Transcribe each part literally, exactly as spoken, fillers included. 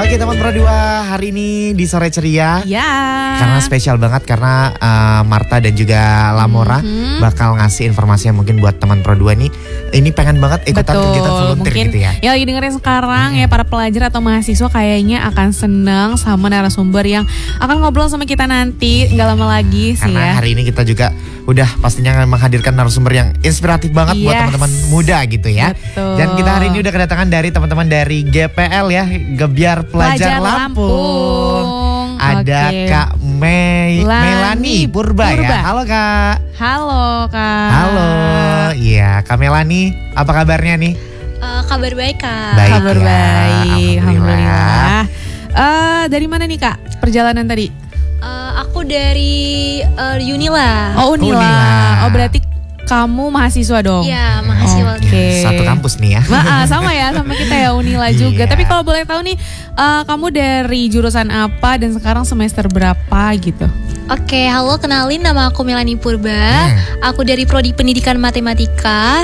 Oke teman Pro dua, hari ini di Sore Ceria. Ya. Karena spesial banget karena uh, Marta dan juga Lamora mm-hmm. bakal ngasih informasi yang mungkin buat teman Pro dua nih. Ini pengen banget ikutan Betul. kegiatan volunteer mungkin gitu ya. Ya lagi dengerin sekarang hmm. ya para pelajar atau mahasiswa kayaknya akan seneng sama narasumber yang akan ngobrol sama kita nanti nggak lama lagi sih Karena ya. hari ini kita juga udah pastinya menghadirkan narasumber yang inspiratif banget yes. buat teman-teman muda gitu ya. Betul. Dan kita hari ini udah kedatangan dari teman-teman dari G P L ya, Gebiar Pelajar, Pelajar Lampung. Lampung. Ada okay. Kak Mei Melani Purba, Purba ya. Halo Kak. Halo Kak. Halo. Iya, Kak Melani, apa kabarnya nih? Uh, kabar baik Kak. Baik, kabar ya. baik. Alhamdulillah. Alhamdulillah. Uh, dari mana nih Kak perjalanan tadi? Uh, aku dari uh, Unila. Oh Unila. Unila. Oh berarti kamu mahasiswa dong? Iya mahasiswa. Oke. Okay. Satu kampus nih ya. Nah, sama ya sama kita ya Unila juga. Yeah. Tapi kalau boleh tahu nih uh, kamu dari jurusan apa dan sekarang semester berapa gitu? Oke, okay, halo, kenalin nama aku Melani Purba. Hmm. Aku dari Prodi Pendidikan Matematika.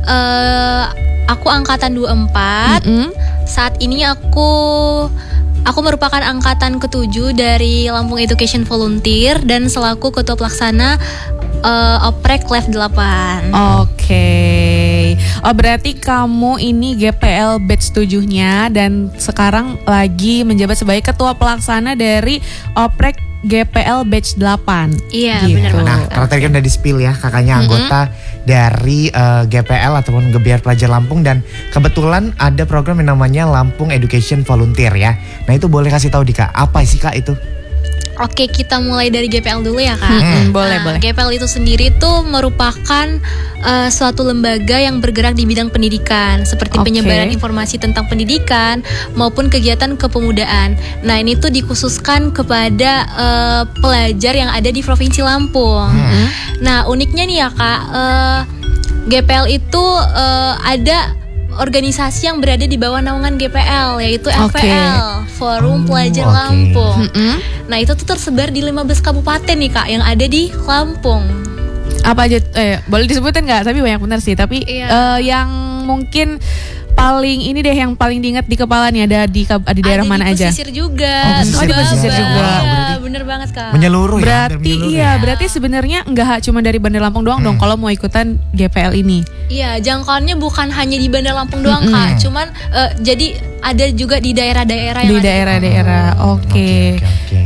Uh, aku angkatan dua puluh empat. Mm-hmm. Saat ini aku aku merupakan angkatan ketujuh dari Lampung Education Volunteer dan selaku ketua pelaksana uh, Oprek Lev delapan. Oke. Okay. Oh berarti kamu ini G P L batch tujuh-nya dan sekarang lagi menjabat sebagai ketua pelaksana dari Oprek G P L batch delapan. Iya gitu. benar banget. Nah karena tadi kan udah di-spill ya kakaknya mm-hmm. anggota dari uh, G P L ataupun Gebiar Pelajar Lampung. Dan kebetulan ada program yang namanya Lampung Education Volunteer ya. Nah itu boleh kasih tahu di Kak, apa sih Kak itu? Oke, kita mulai dari G P L dulu ya Kak. Hmm, boleh, nah, boleh. G P L itu sendiri tuh merupakan uh, suatu lembaga yang bergerak di bidang pendidikan, seperti okay. penyebaran informasi tentang pendidikan maupun kegiatan kepemudaan. Nah, ini tuh dikhususkan kepada uh, pelajar yang ada di Provinsi Lampung. Hmm. Nah, uniknya nih ya Kak, uh, G P L itu uh, ada organisasi yang berada di bawah naungan G P L, yaitu F P L, okay. Forum Pelajar okay. Lampung. Mm-hmm. Nah itu tuh tersebar di lima belas kabupaten nih Kak, yang ada di Lampung. Apa aja, eh, boleh disebutin gak? Tapi banyak benar sih, tapi iya. uh, yang mungkin paling ini deh, yang paling diingat di kepala nih ada di di daerah ada mana di aja? Pesisir juga. Oh, oh di pesisir juga. Iya, bener banget Kak. Menyeluruh ya. Berarti menyeluruh iya, ya. berarti sebenarnya enggak cuma dari Bandar Lampung doang hmm. dong kalau mau ikutan G P L ini. Iya, jangkauannya bukan hanya di Bandar Lampung doang mm-hmm. Kak. Cuman uh, jadi ada juga di daerah-daerah yang di daerah-daerah. Oke. Okay. Okay, okay, okay.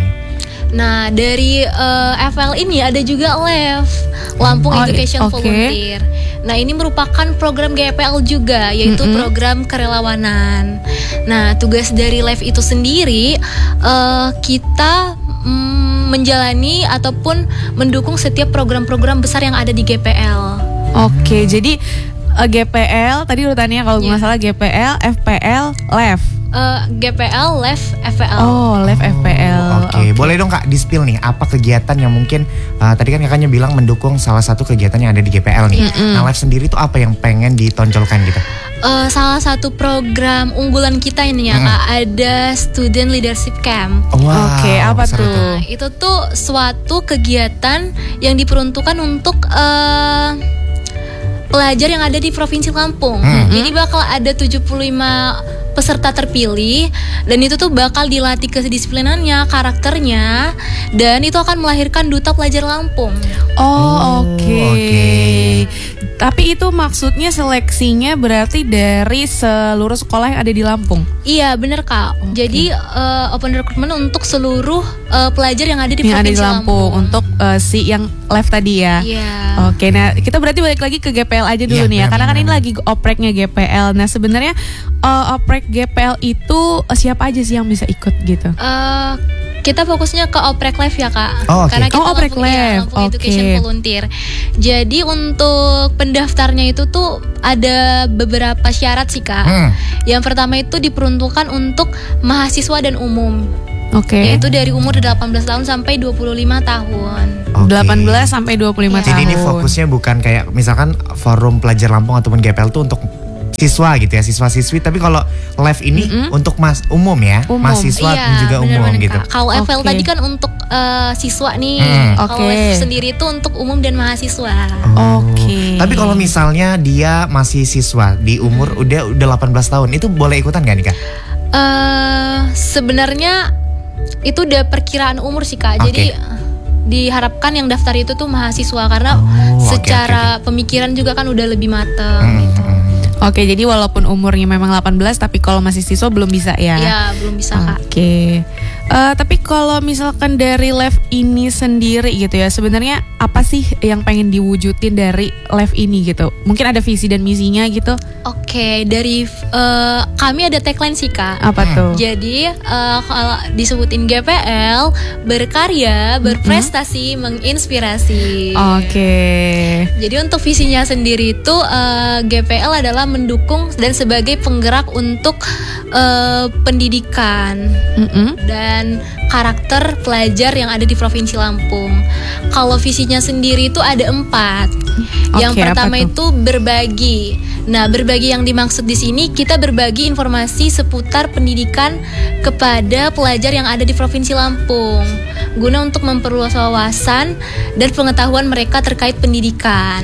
Nah dari uh, F L ini ada juga L E V, Lampung oh, Education okay. Volunteer. Nah ini merupakan program G P L juga, yaitu mm-hmm. program kerelawanan. Nah tugas dari L E V itu sendiri uh, kita mm, menjalani ataupun mendukung setiap program-program besar yang ada di G P L. Oke, okay, hmm. jadi uh, G P L tadi urutannya kalau yeah. nggak salah G P L, F P L, L E V. Uh, G P L, L E V, F P L. Oh, L E V, F P L. Oke, okay. okay. Boleh dong Kak di-spill nih apa kegiatan yang mungkin uh, tadi kan kakaknya bilang mendukung salah satu kegiatan yang ada di G P L nih. Mm-hmm. Nah, L E V sendiri tuh apa yang pengen ditonjolkan gitu? Uh, salah satu program unggulan kita ini ya mm-hmm. Kak, ada Student Leadership Camp. Oh, wow. Oke, okay, apa tuh? Nah, itu tuh suatu kegiatan yang diperuntukkan untuk uh, pelajar yang ada di Provinsi Lampung. Mm-hmm. Jadi bakal ada tujuh puluh lima peserta terpilih dan itu tuh bakal dilatih kedisiplinannya, karakternya, dan itu akan melahirkan duta pelajar Lampung. Oh, oh oke. Okay. Okay. Tapi itu maksudnya seleksinya berarti dari seluruh sekolah yang ada di Lampung? Iya benar Kak. Okay. Jadi uh, open recruitment untuk seluruh uh, pelajar yang ada di yang Provinsi ada di Lampung, Lampung. Untuk uh, si yang live tadi ya. Iya. Yeah. Oke, okay, nah kita berarti balik lagi ke G P L aja dulu yeah, nih ya, karena kan ini lagi opreknya G P L. Nah sebenarnya uh, oprek G P L itu uh, siapa aja sih yang bisa ikut gitu? Uh, kita fokusnya ke Oprek Live ya Kak. Oh, okay. Karena kita oh, Oprek Lampung, ya, Lampung okay. Education Volunteer. Jadi untuk pendaftarnya itu tuh ada beberapa syarat sih Kak. Hmm. Yang pertama itu diperuntukkan untuk mahasiswa dan umum. Oke. Okay. Yaitu dari umur delapan belas tahun sampai dua puluh lima tahun. Okay. delapan belas sampai dua puluh lima yeah. tahun. Jadi ini fokusnya bukan kayak misalkan Forum Pelajar Lampung ataupun G P L tuh untuk siswa gitu ya, siswa-siswi. Tapi kalau live ini mm-hmm. untuk mas umum ya, umum. mahasiswa iya, dan juga umum gitu. Kalau okay. F L tadi kan untuk uh, siswa nih, mm. kalau okay. live sendiri itu untuk umum dan mahasiswa. Oh. Oke. Okay. Tapi kalau misalnya dia masih siswa di umur mm. udah udah delapan belas tahun, itu boleh ikutan gak nih Kak? Uh, sebenarnya itu udah perkiraan umur sih Kak. Oke. Jadi diharapkan yang daftar itu tuh mahasiswa karena Oh, oke, secara pemikiran juga kan udah lebih mateng Hmm, gitu. hmm. Oke, jadi walaupun umurnya memang delapan belas tapi kalau masih siswa belum bisa ya. Ya belum bisa Kak. Oke. Eh, tapi kalau misalkan dari L E V ini sendiri gitu ya, sebenarnya apa sih yang pengen diwujudin dari L E V ini gitu? Mungkin ada visi dan misinya gitu. Oke, dari uh, kami ada tagline sih Kak. Apa tuh? Jadi uh, kalau disebutin G P L, berkarya, berprestasi, menginspirasi. Oke. Jadi untuk visinya sendiri itu uh, G P L adalah mendukung dan sebagai penggerak untuk uh, pendidikan Mm-mm. dan karakter pelajar yang ada di Provinsi Lampung. Kalau visinya sendiri itu ada empat. Yang Oke, pertama apa tuh? itu berbagi. Nah, berbagi yang dimaksud di sini kita berbagi informasi seputar pendidikan kepada pelajar yang ada di Provinsi Lampung, guna untuk memperluas wawasan dan pengetahuan mereka terkait pendidikan.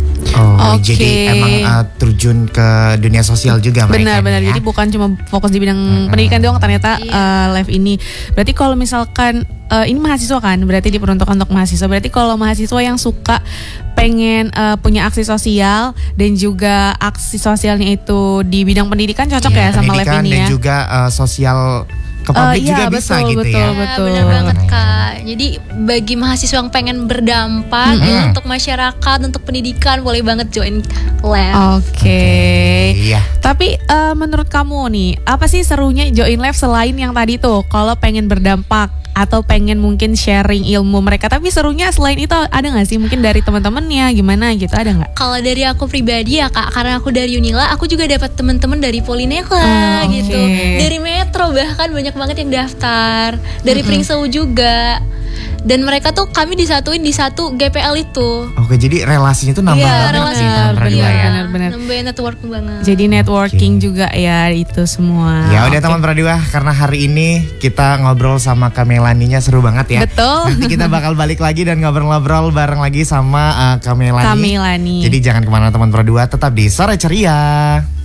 Oh, Oke. jadi emang uh, terjun ke dunia sosial juga mereka. Benar-benar. nih ya. Jadi bukan cuma fokus di bidang Mm-mm. pendidikan doang ternyata Iya. eh, L E V ini. Berarti kalau misalkan eh, ini mahasiswa kan, berarti diperuntukkan untuk mahasiswa. Berarti kalau mahasiswa yang suka pengen eh, punya aksi sosial dan juga aksi sosialnya itu di bidang pendidikan cocok Iya, ya sama L E V pendidikan ini dan ya. juga uh, sosial ke publik Eh, juga iya, bisa betul, gitu betul, ya. Ya, betul. benar banget Kak. Jadi bagi mahasiswa yang pengen berdampak Mm-mm. ya, untuk masyarakat, untuk pendidikan, boleh banget join L E V. Oke. Iya. Tapi eh, menurut kamu nih, apa sih serunya join L E V selain yang tadi tuh? Kalau pengen berdampak atau pengen mungkin sharing ilmu mereka, tapi serunya selain itu ada nggak sih mungkin dari teman-temannya gimana gitu, ada nggak? Kalau dari aku pribadi ya Kak, karena aku dari Unila, aku juga dapat teman-teman dari Polineka Oh, gitu, oke. dari Metro bahkan banyak banget yang daftar, dari Pringsewu juga, dan mereka tuh kami disatuin di satu G P L itu. Oke, jadi relasinya tuh nambah Iya, banget relasi nih benar, teman Pradua benar, ya. benar, benar. Nambahin networking banget. Jadi networking Oke. juga ya itu semua. Ya udah Oke. teman Pradua, karena hari ini kita ngobrol sama Kamelaninya seru banget ya. Betul. Nanti kita bakal balik lagi dan ngobrol-ngobrol bareng lagi sama uh, Kamelani. Kamelani. Jadi jangan kemana teman Pradua, tetap di Sore Ceria.